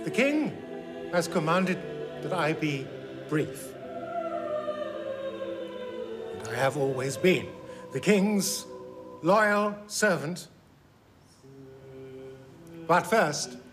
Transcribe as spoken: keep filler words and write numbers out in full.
The king has commanded that I be brief. And I have always been the king's loyal servant. But first,